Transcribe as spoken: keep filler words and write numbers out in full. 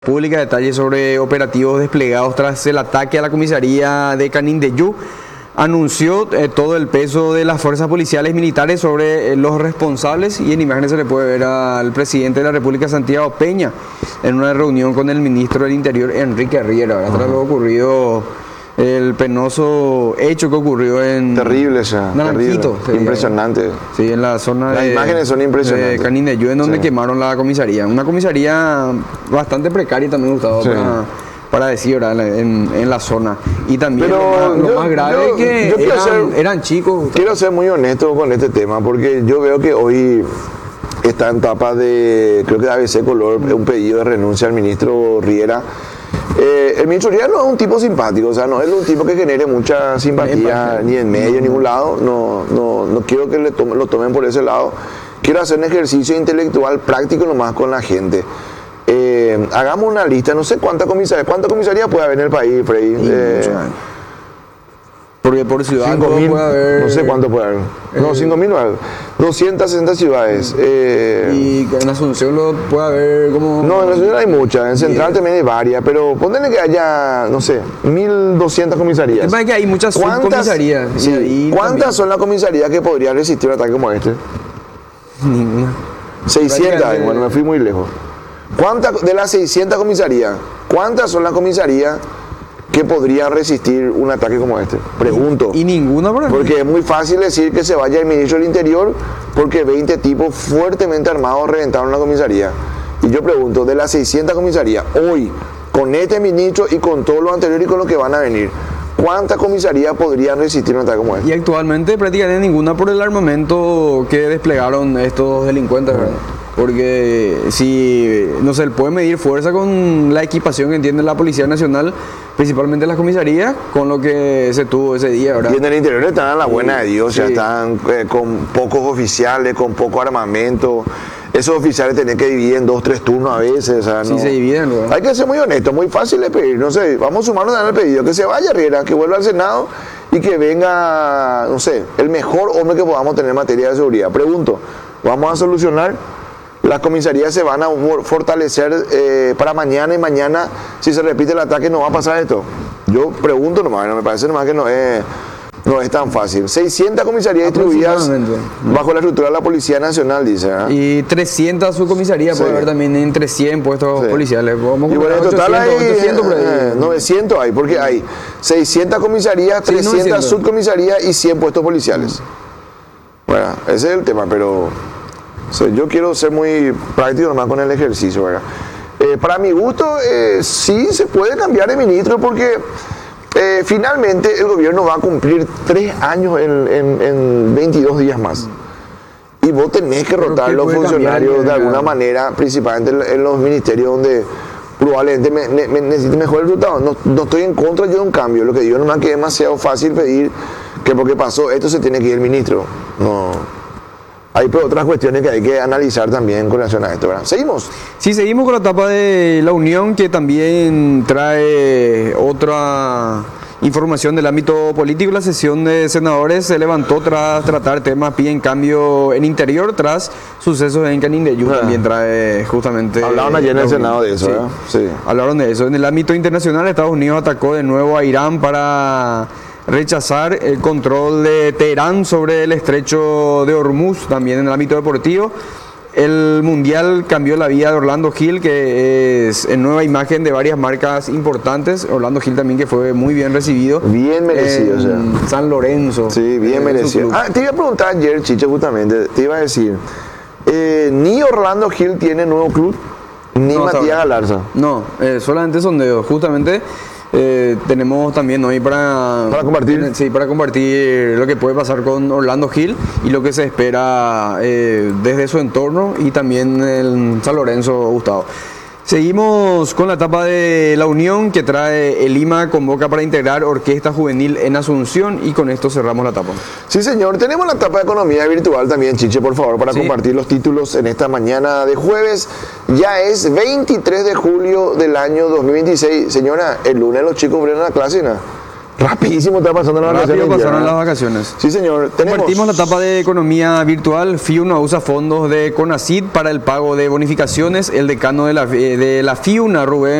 Pública detalles sobre operativos desplegados tras el ataque a la comisaría de Canindeyú. Anunció eh, todo el peso de las fuerzas policiales militares sobre eh, los responsables, y en imágenes se le puede ver al presidente de la República, Santiago Peña, en una reunión con el ministro del Interior, Enrique Riera, ¿verdad? Tras lo ocurrido, el penoso hecho que ocurrió en terrible, ya, Naranjito, terrible. Impresionante. Sí, en la zona Las de, imágenes son impresionantes. de Canindeyú, en donde Sí. quemaron la comisaría. Una comisaría bastante precaria también, Gustavo, Sí. para, para decir, ¿verdad? En, en la zona. Y también Pero lo más, lo yo- más grave yo- es que yo quiero eran, ser- eran chicos, Gustavo. Quiero ser muy honesto con este tema, porque yo veo que hoy está en etapa de, creo que de A B C Color, un pedido de renuncia al ministro Riera. Eh, el ministro Riera no es un tipo simpático, o sea, no es un tipo que genere mucha simpatía ni en medio, ni en ningún lado. No, no, no quiero que le tome- lo tomen por ese lado. Quiero hacer un ejercicio intelectual práctico nomás con la gente. Eh, hagamos una lista, no sé cuántas comisarías, ¿cuántas comisarías puede haber en el país, Freddy? Y Eh, mucho más. Porque por ciudad cinco todo mil, puede haber. no sé cuánto puede haber. No, eh, cinco mil no hay. doscientas sesenta ciudades. Eh, Y que en Asunción lo puede haber como. no, en la ciudad hay muchas, en Central también hay varias, pero ponele que haya, no sé, mil doscientas comisarías. Es más que hay muchas subcomisarías. y sí, ahí ¿cuántas también- son las comisarías que podrían resistir un ataque como este? Ninguna. seiscientas, Prácticamente- bueno, me fui muy lejos. ¿Cuántas de las seiscientas comisarías, cuántas son las comisarías que podrían resistir un ataque como este? Pregunto. Y ninguna, por ejemplo. Porque es muy fácil decir que se vaya el ministro del Interior porque veinte tipos fuertemente armados reventaron la comisaría. Y yo pregunto, de las seiscientas comisarías, hoy, con este ministro y con todo lo anterior y con lo que van a venir, ¿cuántas comisarías podrían resistir un ataque como este? Y actualmente prácticamente ninguna por el armamento que desplegaron estos delincuentes, ¿verdad? Porque si no se le puede medir fuerza con la equipación que tiene la Policía Nacional, principalmente las comisarías, con lo que se tuvo ese día, ¿verdad? Y en el interior están a la buena de Dios, ya Sí. están eh, con pocos oficiales, con poco armamento. Esos oficiales tienen que dividir en dos, tres turnos a veces. O sea, Sí no- se dividen, ¿verdad? Hay que ser muy honesto, muy fácil de pedir. No sé, vamos a sumarnos al pedido, que se vaya Riera, que vuelva al Senado y que venga, no sé, el mejor hombre que podamos tener en materia de seguridad. Pregunto, ¿vamos a solucionar? Las comisarías se van a for- fortalecer eh, para mañana, y mañana, si se repite el ataque, no va a pasar esto. Yo pregunto nomás, no me parece nomás que no es, no es tan fácil. seiscientas comisarías distribuidas Aproximadamente. bajo la estructura de la Policía Nacional, dice. ¿ah? Y trescientas subcomisarías, Sí. puede haber también entre cien puestos Sí. policiales. Vamos a Y bueno, en poner total hay ochocientos, ochocientos por ahí. eh, novecientos hay, porque hay seiscientas comisarías, Sí, trescientas novecientos. subcomisarías y cien puestos policiales. Bueno, ese es el tema, pero o sea, yo quiero ser muy práctico nomás con el ejercicio, ¿verdad? Eh, para mi gusto, eh, sí se puede cambiar de ministro porque eh, finalmente el gobierno va a cumplir tres años en, en- en veintidós días más. Y vos tenés que Pero rotar ¿qué los puede cambiar funcionarios en de alguna general? manera, principalmente en, en los ministerios donde probablemente me, me- me necesite mejor resultado. No, no estoy en contra yo de un cambio, lo que digo nomás que es demasiado fácil pedir que porque pasó esto se tiene que ir el ministro. No. Hay pero otras cuestiones que hay que analizar también con relación a esto, ¿verdad? Seguimos. Sí, seguimos con la etapa de la Unión, que también trae otra información del ámbito político. La sesión de senadores se levantó tras tratar temas pie en cambio en interior, tras sucesos en Canindeyú. Ah. También trae justamente... Hablaron ayer en el la Unión. Senado de eso, Sí. ¿verdad? Sí. Hablaron de eso. En el ámbito internacional, Estados Unidos atacó de nuevo a Irán para rechazar el control de Teherán sobre el estrecho de Hormuz. También en el ámbito deportivo, el Mundial cambió la vida de Orlando Gil, que es en nueva imagen de varias marcas importantes. Orlando Gil también, que fue muy bien recibido. Bien merecido, en o sea. San Lorenzo. Sí, bien eh, su merecido. club. Ah, te iba a preguntar ayer, Chiche, justamente, te iba a decir, eh, ni Orlando Gil tiene nuevo club, ni No, hasta Matías ahora. Galarza. No, eh, solamente sondeos. Justamente eh, tenemos también hoy para... Para compartir. Sí, para compartir lo que puede pasar con Orlando Gil y lo que se espera eh, desde su entorno, y también en San Lorenzo, Gustavo. Seguimos con la etapa de la Unión, que trae el Lima convoca para integrar orquesta juvenil en Asunción, y con esto cerramos la etapa. Sí, señor. Tenemos la etapa de economía virtual también, Chiche, por favor, para Sí. compartir los títulos en esta mañana de jueves. Ya es veintitrés de julio del año dos mil veintiséis. Señora, el lunes los chicos vuelven a la clase, ¿no? Rapidísimo está pasando las Rápido vacaciones. pasaron ya. las vacaciones. Sí, señor. Tenemos. Compartimos la etapa de economía virtual. FIUNA usa fondos de CONACYT para el pago de bonificaciones. El decano de la, de la FIUNA, Rubén